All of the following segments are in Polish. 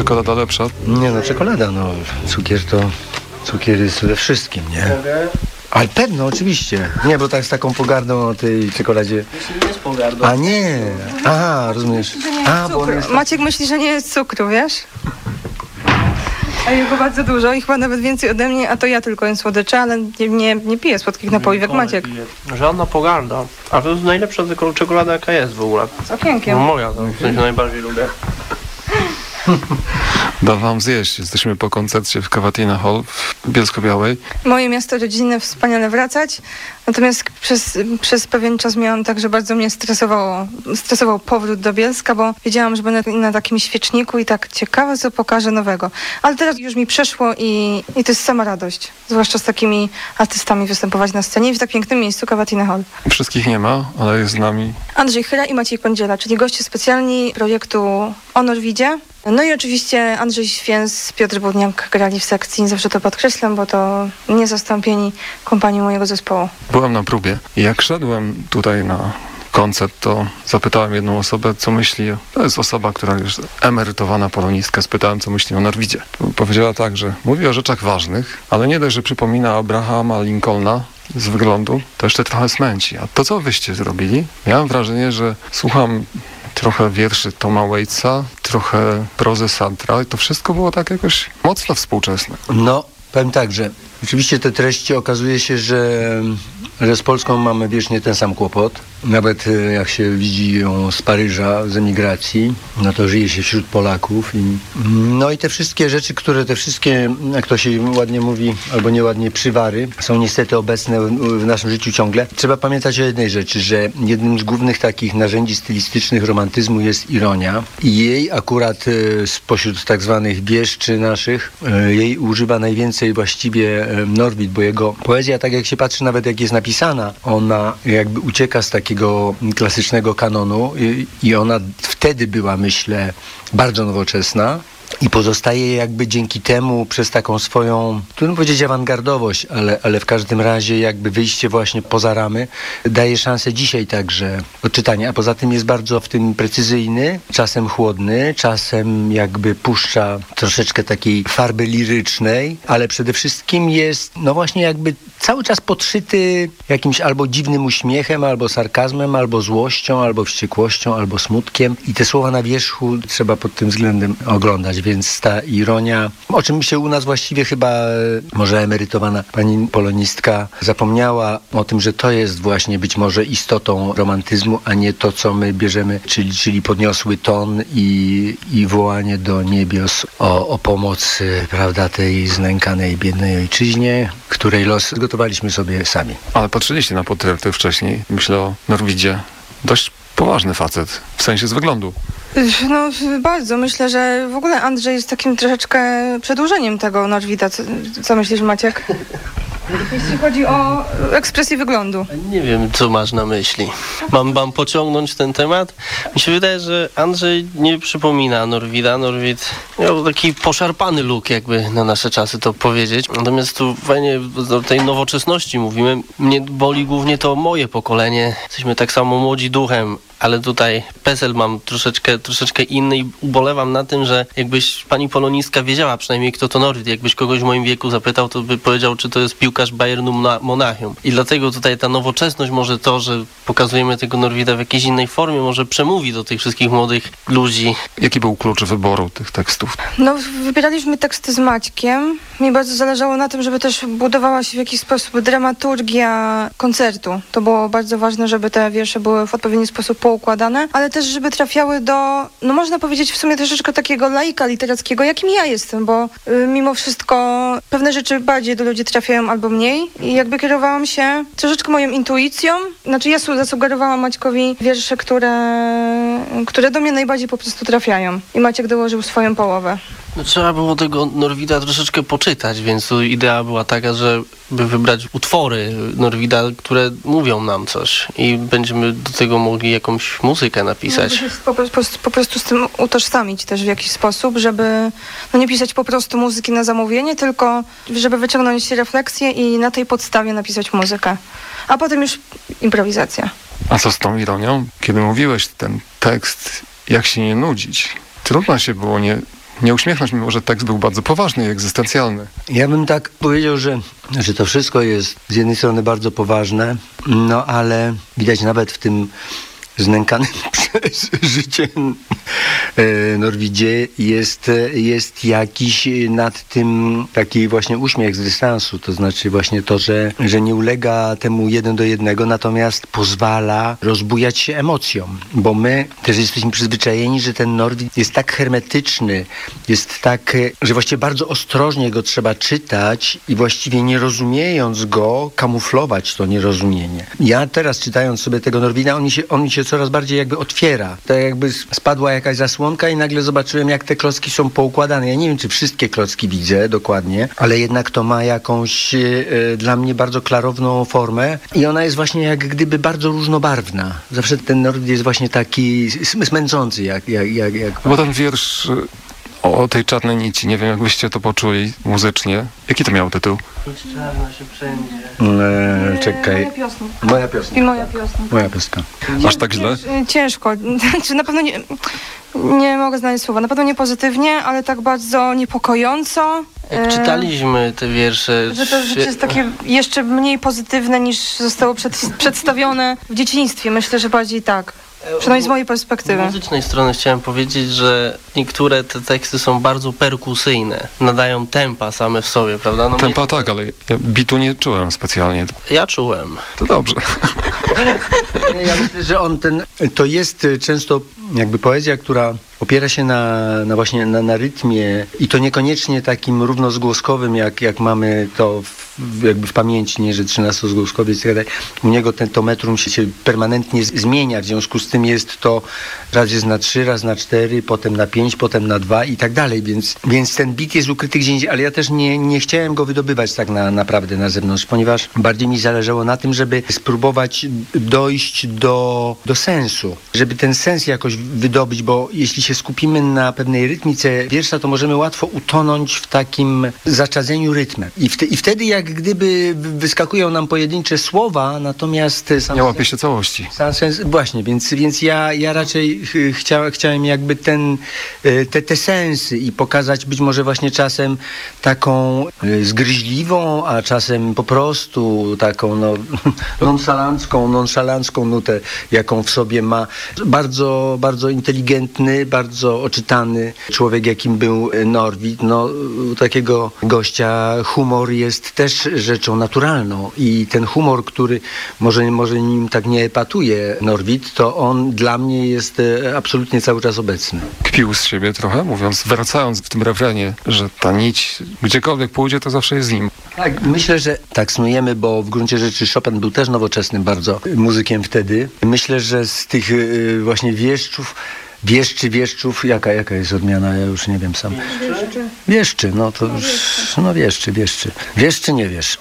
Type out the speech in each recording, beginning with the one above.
czekolada lepsza? Nie no, czekolada, no. Cukier jest we wszystkim, nie? Ale pewno, oczywiście. Nie, bo tak z taką pogardą o tej czekoladzie. Jeśli nie jest pogardą. A nie! Aha, rozumiesz. Bo on jest... Maciek myśli, że nie jest cukru, wiesz? A jego bardzo dużo i chyba nawet więcej ode mnie, a to ja tylko jem słodycze, ale nie piję słodkich napojów jak Maciek. Żadna pogarda. A to jest najlepsza czekolada jaka jest w ogóle. Z okienkiem. No moja, to w sensie najbardziej lubię. Dam wam zjeść. Jesteśmy po koncercie w Cavatina Hall w Bielsko-Białej. Moje miasto rodzinne, wspaniale wracać. Natomiast przez pewien czas miałam tak, że bardzo mnie stresował powrót do Bielska, bo wiedziałam, że będę na takim świeczniku i tak ciekawe, co pokażę nowego. Ale teraz już mi przeszło i to jest sama radość. Zwłaszcza z takimi artystami występować na scenie i w tak pięknym miejscu Cavatina Hall. Wszystkich nie ma, ale jest z nami Andrzej Chyra i Maciej Kądziela, czyli goście specjalni projektu o Norwidzie. No i oczywiście Andrzej Święs, Piotr Budniak grali w sekcji. Zawsze to podkreślam, bo to niezastąpieni kompanii mojego zespołu. Byłem na próbie i jak szedłem tutaj na koncert, to zapytałem jedną osobę, co myśli. To jest osoba, która już emerytowana polonistka. Spytałem, co myśli o Norwidzie. Powiedziała tak, że mówi o rzeczach ważnych, ale nie dość, że przypomina Abrahama Lincolna z wyglądu, to jeszcze trochę smęci. A to, co wyście zrobili? Miałem wrażenie, że słucham trochę wierszy Toma Waitsa, trochę prozy Sartra i to wszystko było tak jakoś mocno współczesne. No, powiem tak, że rzeczywiście te treści okazuje się, że z Polską mamy wiecznie ten sam kłopot. Nawet jak się widzi ją z Paryża, z emigracji, no to żyje się wśród Polaków. No i te wszystkie rzeczy, te wszystkie, jak to się ładnie mówi, albo nieładnie, przywary, są niestety obecne w naszym życiu ciągle. Trzeba pamiętać o jednej rzeczy, że jednym z głównych takich narzędzi stylistycznych romantyzmu jest ironia. I jej akurat spośród tak zwanych wieszczy naszych, jej używa najwięcej właściwie Norwid, bo jego poezja, tak jak się patrzy, nawet jak jest napisana, ona jakby ucieka z takiego klasycznego kanonu i ona wtedy była, myślę, bardzo nowoczesna. I pozostaje jakby dzięki temu przez taką swoją, trudno powiedzieć awangardowość, ale w każdym razie jakby wyjście właśnie poza ramy daje szansę dzisiaj także odczytania. A poza tym jest bardzo w tym precyzyjny, czasem chłodny, czasem jakby puszcza troszeczkę takiej farby lirycznej, ale przede wszystkim jest no właśnie jakby cały czas podszyty jakimś albo dziwnym uśmiechem, albo sarkazmem, albo złością, albo wściekłością, albo smutkiem. I te słowa na wierzchu trzeba pod tym względem oglądać. Więc ta ironia, o czym się u nas właściwie chyba może emerytowana pani polonistka zapomniała o tym, że to jest właśnie być może istotą romantyzmu, a nie to, co my bierzemy, czyli podniosły ton i wołanie do niebios o pomoc, prawda, tej znękanej, biednej ojczyźnie, której los zgotowaliśmy sobie sami. Ale patrzyliście na portrety wcześniej. Myślę o Norwidzie. Dość poważny facet, w sensie z wyglądu. No bardzo. Myślę, że w ogóle Andrzej jest takim troszeczkę przedłużeniem tego Norwida. Co myślisz, Maciek? Jeśli chodzi o ekspresję wyglądu. Nie wiem, co masz na myśli. Mam pociągnąć ten temat? Mi się wydaje, że Andrzej nie przypomina Norwida. Norwid miał taki poszarpany look, jakby na nasze czasy to powiedzieć. Natomiast tu fajnie o tej nowoczesności mówimy. Mnie boli głównie to moje pokolenie. Jesteśmy tak samo młodzi duchem, ale tutaj PESEL mam troszeczkę inny i ubolewam na tym, że jakbyś pani polonistka wiedziała przynajmniej, kto to Norwid. Jakbyś kogoś w moim wieku zapytał, to by powiedział, czy to jest piłkarz Bayernu Monachium. I dlatego tutaj ta nowoczesność, może to, że pokazujemy tego Norwida w jakiejś innej formie, może przemówi do tych wszystkich młodych ludzi. Jaki był klucz wyboru tych tekstów? No, wybieraliśmy teksty z Maćkiem. Mi bardzo zależało na tym, żeby też budowała się w jakiś sposób dramaturgia koncertu. To było bardzo ważne, żeby te wiersze były w odpowiedni sposób poukładane, ale też, żeby trafiały do, no można powiedzieć w sumie troszeczkę takiego laika literackiego, jakim ja jestem, bo mimo wszystko pewne rzeczy bardziej do ludzi trafiają albo mniej i jakby kierowałam się troszeczkę moją intuicją. Znaczy ja zasugerowałam Maćkowi wiersze, które do mnie najbardziej po prostu trafiają. I Maciek dołożył swoją połowę. No, trzeba było tego Norwida troszeczkę poczytać, więc tu idea była taka, żeby wybrać utwory Norwida, które mówią nam coś i będziemy do tego mogli jakąś muzykę napisać. No, po prostu z tym utożsamić też w jakiś sposób, żeby nie pisać po prostu muzyki na zamówienie, tylko żeby wyciągnąć refleksję i na tej podstawie napisać muzykę. A potem już improwizacja. A co z tą ironią? Kiedy mówiłeś ten tekst, jak się nie nudzić, trudno się było nie uśmiechnąć, mimo że tekst był bardzo poważny i egzystencjalny. Ja bym tak powiedział, że to wszystko jest z jednej strony bardzo poważne, no ale widać nawet w tym znękanym przez życie Norwidzie jest jakiś nad tym taki właśnie uśmiech z dystansu, to znaczy właśnie to, że nie ulega temu 1 do 1, natomiast pozwala rozbujać się emocjom, bo my też jesteśmy przyzwyczajeni, że ten Norwid jest tak hermetyczny, jest tak, że właściwie bardzo ostrożnie go trzeba czytać i właściwie nie rozumiejąc go, kamuflować to nierozumienie. Ja teraz czytając sobie tego Norwida, on mi się coraz bardziej jakby otwiera. Tak jakby spadła jakaś zasłonka i nagle zobaczyłem, jak te klocki są poukładane. Ja nie wiem, czy wszystkie klocki widzę dokładnie, ale jednak to ma jakąś dla mnie bardzo klarowną formę i ona jest właśnie jak gdyby bardzo różnobarwna. Zawsze ten Norwid jest właśnie taki smęczący, jak... Bo ten wiersz o tej czarnej nici, nie wiem, jak byście to poczuli muzycznie. Jaki to miał tytuł? Czarna się wszędzie. Czekaj. Moja piosenka. Moja piosenka. I moja piosenka. Moja piosenka. Aż tak źle? Ciężko. Znaczy, na pewno nie mogę znaleźć słowa. Na pewno nie pozytywnie, ale tak bardzo niepokojąco. Jak czytaliśmy te wiersze... Że to życie jest takie jeszcze mniej pozytywne niż zostało przedstawione w dzieciństwie. Myślę, że bardziej tak. Przynajmniej z mojej Z perspektywy. muzycznej strony chciałem powiedzieć, że niektóre te teksty są bardzo perkusyjne. Nadają tempa same w sobie, prawda? No Tempa tak, ale ja bitu nie czułem specjalnie. Ja czułem. To dobrze. Ja myślę, że to jest często jakby poezja, która opiera się właśnie na rytmie i to niekoniecznie takim równozgłoskowym, jak mamy to jakby w pamięci, nie, że 13-zgłoskowiec i tak dalej. U niego to metrum się permanentnie zmienia, w związku z tym jest to raz jest na 3, raz na 4, potem na 5, potem na 2 i tak dalej, więc ten beat jest ukryty gdzie indziej, ale ja też nie chciałem go wydobywać tak naprawdę na zewnątrz, ponieważ bardziej mi zależało na tym, żeby spróbować dojść do sensu, żeby ten sens jakoś wydobyć, bo jeśli się skupimy na pewnej rytmice wiersza, to możemy łatwo utonąć w takim zaczadzeniu rytmem. I wtedy jak gdyby wyskakują nam pojedyncze słowa, natomiast Nie łapie się całości. sam sens, właśnie, więc ja raczej chciałem jakby te sensy i pokazać być może właśnie czasem taką zgryźliwą, a czasem po prostu taką nonszalancką nutę, jaką w sobie ma. Bardzo, bardzo inteligentny, bardzo oczytany człowiek, jakim był Norwid. No, u takiego gościa humor jest też rzeczą naturalną i ten humor, który może nim tak nie epatuje Norwid, to on dla mnie jest absolutnie cały czas obecny. Kpił z siebie trochę, wracając w tym refrenie, że ta nić gdziekolwiek pójdzie, to zawsze jest z nim. Tak, myślę, że tak snujemy, bo w gruncie rzeczy Chopin był też nowoczesnym bardzo muzykiem wtedy. Myślę, że z tych właśnie wieszczów, jaka jest odmiana, ja już nie wiem sam. Wieszczy, no to już, no wieszczy. Wieszczy, nie wiesz.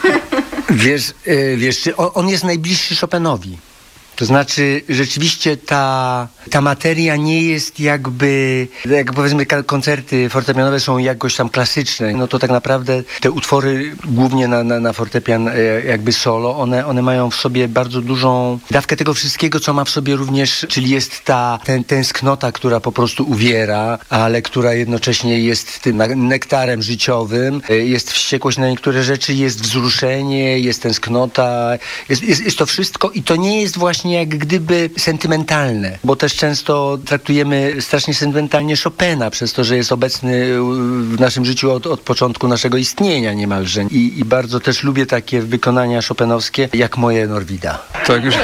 Wieszczy, on jest najbliższy Chopinowi. To znaczy, rzeczywiście ta materia nie jest jak powiedzmy koncerty fortepianowe są jakoś tam klasyczne, no to tak naprawdę te utwory głównie na fortepian jakby solo, one mają w sobie bardzo dużą dawkę tego wszystkiego, co ma w sobie również, czyli jest tęsknota, która po prostu uwiera, ale która jednocześnie jest tym nektarem życiowym, jest wściekłość na niektóre rzeczy, jest wzruszenie, jest tęsknota, jest to wszystko i to nie jest właśnie jak gdyby sentymentalne, bo też często traktujemy strasznie sentymentalnie Chopina przez to, że jest obecny w naszym życiu od początku naszego istnienia niemalże. I bardzo też lubię takie wykonania chopinowskie, jak moje Norwida. Tak już.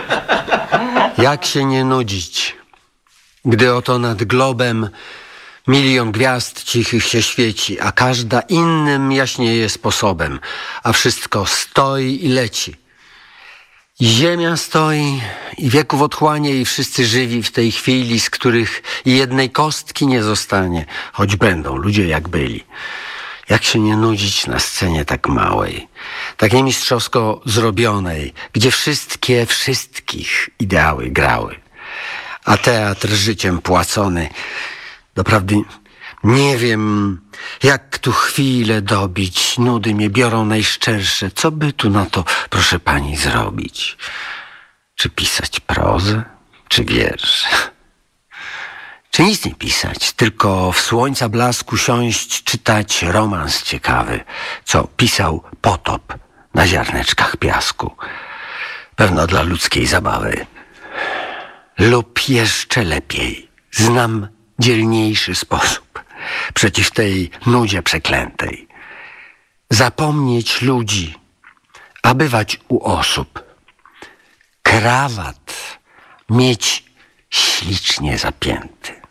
Jak się nie nudzić, gdy oto nad globem 1 000 000 gwiazd cichych się świeci, a każda innym jaśnieje sposobem, a wszystko stoi i leci. I ziemia stoi i wieków otchłania i wszyscy żywi w tej chwili, z których jednej kostki nie zostanie, choć będą ludzie jak byli. Jak się nie nudzić na scenie tak małej, tak niemistrzowsko zrobionej, gdzie wszystkich ideały grały, a teatr życiem płacony. Doprawdy nie wiem, jak tu chwilę dobić, nudy mnie biorą najszczersze. Co by tu na to, proszę pani, zrobić? Czy pisać prozę, czy wiersz? Czy nic nie pisać, tylko w słońca blasku siąść, czytać romans ciekawy, co pisał Potop na ziarneczkach piasku. Pewno dla ludzkiej zabawy. Lub jeszcze lepiej, znam dzielniejszy sposób przeciw tej nudzie przeklętej. Zapomnieć ludzi, a bywać u osób. Krawat mieć ślicznie zapięty.